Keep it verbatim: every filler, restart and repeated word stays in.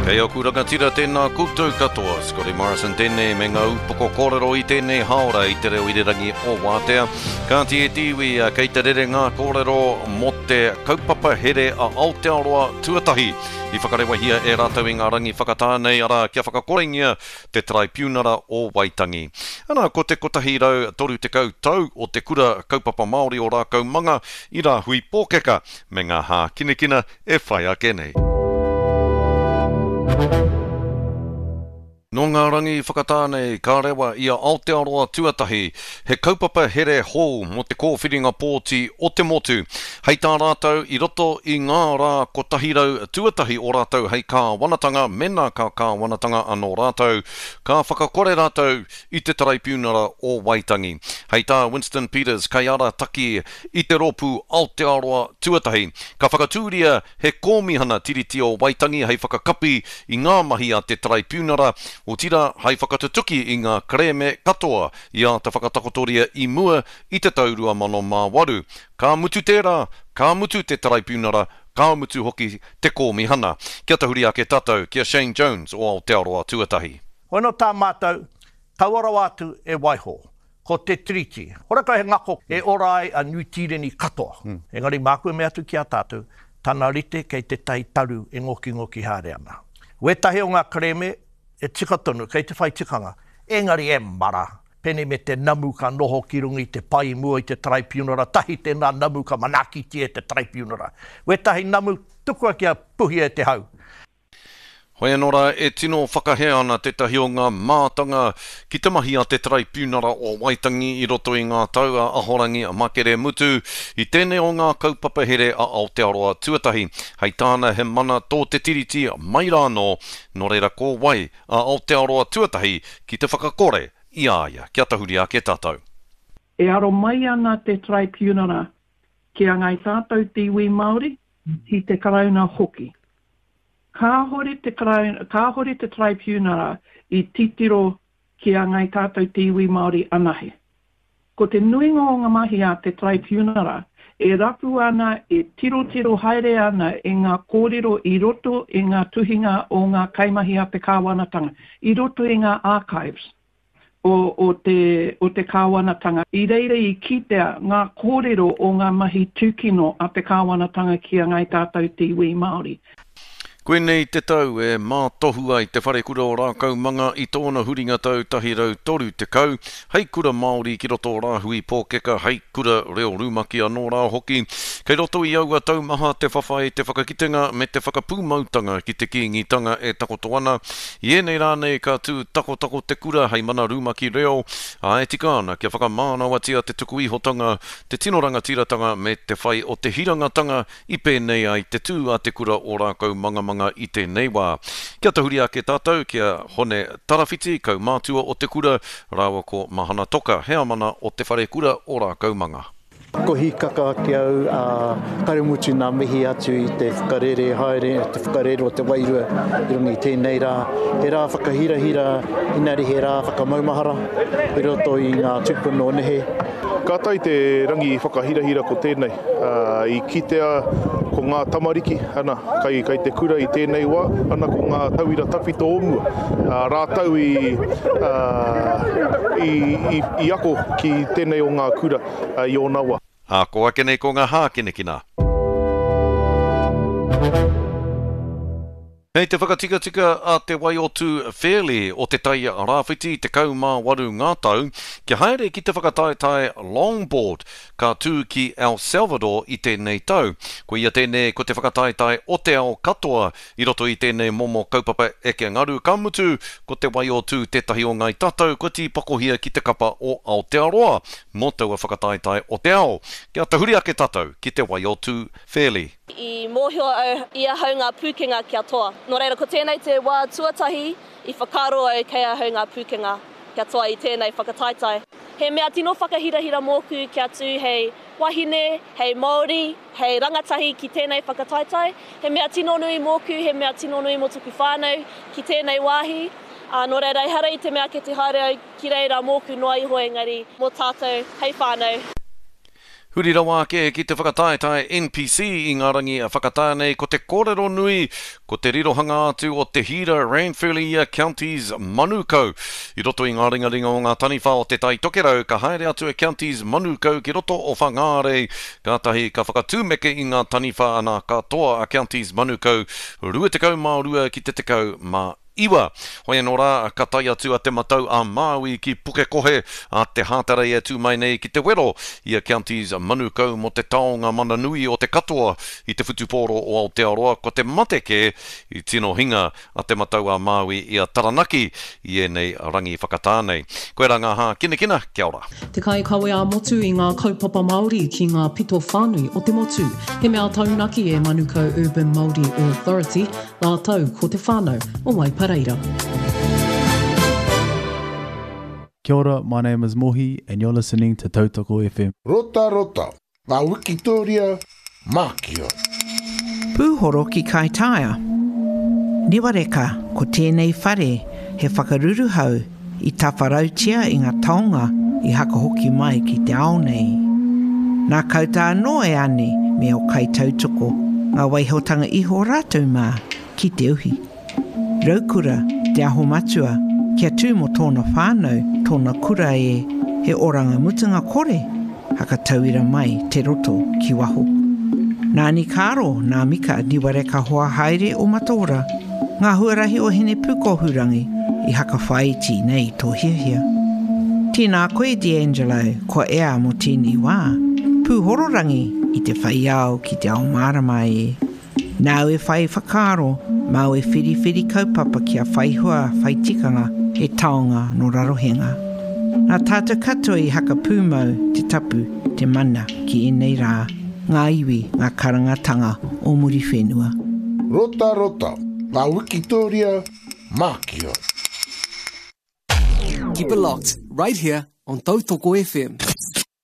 Kei o kuranga tira tēnā koutou katoa, Scotty Morrison tēnei me ngā upoko kōrero i tēnei haora i te reo i rerangi o Wātea. Ka ti e tiwi kei te rere ngā kōrero mo te kaupapa here a Aotearoa tuatahi. I whakarewa hia e rātau i ngā rangi whakatānei ara kia whakakorengia te tribunara o Waitangi. Ana ko te kotahi rau toru te kau tau o te kura kaupapa Māori o rākau manga i rā hui pōkeka me ngā hā kinekina e whai ake nei. No ngā rangi whakatānei ka rewa ia Aotearoa tuatahi, he kaupapa here hou mo te kōwhiringa pōti o te motu. Hei tā rātau i roto i ngā rā kotahi rau tuatahi o rātau hei kā wanatanga mena ka kā wanatanga anō rātau. Ka whakakore rātau i te tribunara o Waitangi. Hei tā Winston Peters kai ara taki i te ropu Aotearoa tuatahi. Ka whakatūria he kōmihana tiriti o Waitangi hei whakakapi i ngā mahi a te tribunara o tira hei whakatutuki i ngā kreme katoa i a te whakatakotoria i mua i te taurua mano mā waru. Ka mutu tērā, ka mutu te tribunara, ka mutu hoki te kōmihana. Kia tahuri ake tātou, kia Shane Jones o Aotearoa tuatahi. Hono tā mātou, tauara wātu e waiho, ko te treaty. Horaka he ngako e orai a New Tireni katoa. Mm. Engari mākua me atu ki a tātou, tāna rite kei te tai taru e ngoki ngoki haere ana. Wetahe o ngā kreme, e tika tonu, kei te whai tikanga, engari e mara, pene me te namu ka noho ki rungi te pai mua i te tribunara, tahi tēnā namu ka manaki tia te tribunara. Wetahi namu tukua kia puhi e te hau. Hoi anora, e tino whakahea ana te tahi o ngā mātanga ki te mahi a te tribunara o Waitangi i roto i ngā taua ahorangi a makere mutu i tēnei o ngā kaupapa here a Aotearoa tuatahi. Hei tāna he mana tō te tiriti mai rāno, no reira ko wai a Aotearoa tuatahi ki te whakakore i aia. Kia tahuri ake tātou. E aro mai ana te tribunara ki a ngai tātou te iwi Māori i te karauna hoki. Ka hori te, ka hori te tribunara i titiro ki a ngai tātou te iwi Māori anahe. Ko te nuinga o ngā mahi a te tribunara, e rapu ana, e tiro tiro haere ana e ngā kōrero i roto i ngā tuhinga o ngā kaimahi a te kāwanatanga, i roto i ngā archives o, o, te, o te kāwanatanga. I reire i kitea ngā kōrero o ngā mahi tūkino a te kāwanatanga ki a ngai tātou te iwi Māori. Koe nei te tau e mā tohua i te whare kura o rākau manga i tōna huringa tau tahi rau toru te kau. Hei kura Māori ki roto o rāhui pōkeka, hei kura reo rūmaki anō rā hoki. Kei roto i aua tau maha te whawhai, te whakakitenga me te whakapūmautanga ki te kīngitanga e takoto ana. I enei rānei ka tū tako tako te kura hei mana rūmaki reo. A e tika ana kia whakamānawatia te tuku ihotanga, te tinoranga tiratanga me te whai o te hirangatanga i pēnei ai te tū a te kura o rākau manga manga i te neiwa. Kia tahuri ake tātou, kia hone tarawhiti, kau mātua o te kura, rāua ko mahana toka, hea mana o te whare kura o rākau manga. Ko hi kaka ki au, uh, karemutu nā mihi atu i te whakarere haere, te whakarere o te wairua i rungi i tēnei rā. He rā whakahirahira, inari he rā whakamaumahara, i roto i ngā tupuna o nehe. Ka tai te rangi whakahirahira ko tēnei, uh, i kitea ko ngā tamariki, ana, kai, kai te kura i tēnei wā, ana ko ngā tauira tawhito omua, uh, rātau i, uh, i, i, i ako ki tēnei o ngā kura uh, i o nawa. A ko ake nei ko ngā hākinekina. Hei te whakatika-tika a te wai o tū Fairley o te tai rāwhiti te kau mā waru ngā tau, ki haere ki te whakataetai longboard ka tū ki El Salvador i tēnei tau. Ko ia tēnei ko te whakataetai o te ao katoa i roto i tēnei momo kaupapa eke ngaru ka mutu ko te wai o tū tētahi o ngai tatau ko ti pakohia ki te kapa o Aotearoa mo taua whakataetai o te ao. Kia tahuri ake tatau ki te wai o tū Fairley. I mōhio au i ahau ngā pūkenga kia toa. Nō reira, ko tēnei te wā tuatahi i whakaro au kei ahau ngā pūkenga kia toa i tēnei whakataetai. He mea tino whakahirahira mōku kia tū hei wahine, hei Māori, hei rangatahi ki tēnei whakataetai. He mea tino nui mōku, he mea tino nui mo tuku whānau ki tēnei wāhi. Uh, nō reira, hara i te mea ke te haere au ki reira mōku noa iho engari mō tātou hei whānau. Huri rawa ke ki te whakataetai N P C I ngā rangi a whakatānei ko te kōrero nui, ko te rirohanga atu o te hira Ranfurly Counties Manukau. I roto i ngā ringaringa o ngā taniwha o te tai tokerau, ka haere atu e Counties Manukau ki roto o whangāre. Kātahi ka whakatūmeke i ngā taniwha ana katoa a Counties Manukau, rua tekau mā rua ki te tekau mā iwa. Hoi anō rā, ka tai atu a te matau a Māui ki puke kohe a te hātarei atu mai nei ki te wero i a Counties Manukau mo te taonga mana nui o te katoa i te whutupōro o Aotearoa ko te mateke i tino hinga a te matau a Māui i a Taranaki i e nei rangi whakatānei. Koe rā ngā hā, kina kina, kia ora. Te kai kawe a motu i ngā kaupapa Māori ki ngā pito whānui o te motu. He mea taunaki e Manukau Urban Māori Authority, la tau ko te whānau o Waipareira. Kia ora, my name is Mohi and you're listening to Tautoko F M. Rota rota, ngā Wikitoria, Mākio. Pūhoro ki Kaitaia. Niwareka, ko tēnei whare he whakaruru hau i tawharautia i ngā taonga i haka hoki mai ki te ao nei. Nā kauta anō e ane me o kai tautoko, ngā waihotanga iho rātou mā ki te uhi. Raukura, te aho matua, kia tū mo tōna whānau, tōna kura e he oranga mutunga kore, haka tauira mai te roto ki waho. Nāni kāro, nā mika niwareka hoa haere o matora, ngā huarahi o hene pukohurangi i haka whaiti nei tō hiahia. Tēnā koe D'Angelo, ko ea mo tēnei wā, pūhororangi i te whaiao ki te ao maramai e. Nau e whai whakaro, mau e whiri whiri kaupapa kia whaihua whaitikanga e taonga no rarohenga. Nā tātou katoa i haka pūmau te tapu te mana ki enei rā, ngā iwi ngā karangatanga o muri whenua. Rota rota, ngā Wikitoria, Mākio. Keep it locked, right here on Tautoko F M.